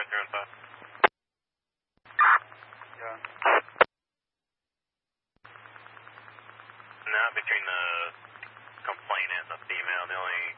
5. Yeah. Not between the complainant and the female. The only